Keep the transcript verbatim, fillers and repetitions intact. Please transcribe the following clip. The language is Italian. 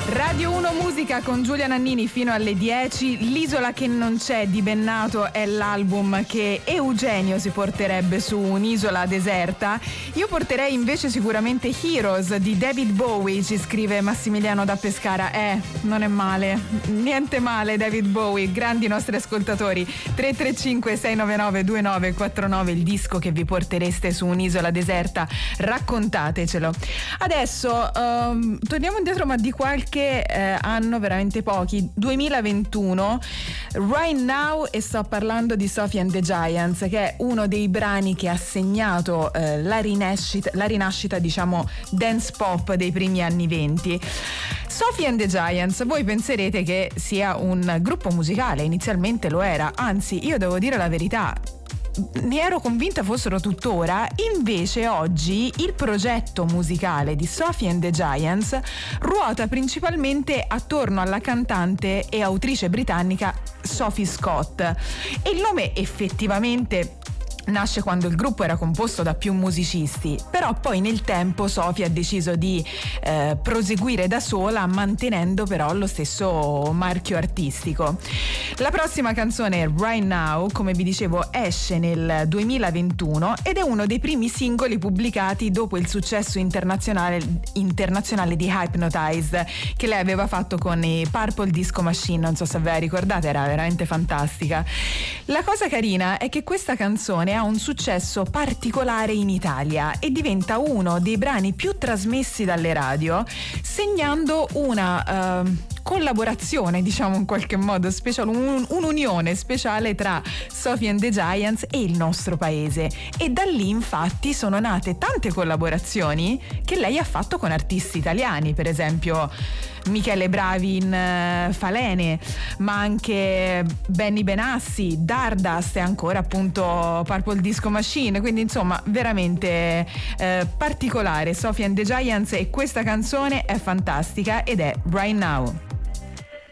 Radio uno Musica con Giulia Nannini fino alle dieci. L'isola che non c'è di Bennato è l'album che Eugenio si porterebbe su un'isola deserta. Io porterei invece sicuramente Heroes di David Bowie, ci scrive Massimiliano da Pescara. Eh, non è male, niente male David Bowie, grandi nostri ascoltatori. Tre tre cinque sei nove nove due nove quattro nove, il disco che vi portereste su un'isola deserta, raccontatecelo. Adesso um, torniamo indietro, ma di qualche Eh, anno, veramente pochi, duemilaventuno, Right Now, e sto parlando di Sophie and the Giants, che è uno dei brani che ha segnato eh, la rinascita, la rinascita diciamo dance pop dei primi anni venti. Sophie and the Giants, voi penserete che sia un gruppo musicale, inizialmente lo era, anzi io devo dire la verità, ne ero convinta fossero tuttora. Invece oggi il progetto musicale di Sophie and the Giants ruota principalmente attorno alla cantante e autrice britannica Sophie Scott, e il nome effettivamente nasce quando il gruppo era composto da più musicisti, però poi nel tempo Sophie ha deciso di eh, proseguire da sola, mantenendo però lo stesso marchio artistico. La prossima canzone, Right Now, come vi dicevo, esce nel duemilaventuno ed è uno dei primi singoli pubblicati dopo il successo internazionale, internazionale di Hypnotized che lei aveva fatto con i Purple Disco Machine. Non so se ve la ricordate, era veramente fantastica. La cosa carina è che questa canzone ha un successo particolare in Italia e diventa uno dei brani più trasmessi dalle radio, segnando una uh, collaborazione, diciamo in qualche modo speciale, un, un'unione speciale tra Sophie and the Giants e il nostro paese, e da lì infatti sono nate tante collaborazioni che lei ha fatto con artisti italiani, per esempio Michele Bravi in uh, Falene, ma anche Benny Benassi, Dardust e ancora appunto Purple Disco Machine, quindi insomma veramente eh, particolare Sophie and the Giants, e questa canzone è fantastica ed è Right Now.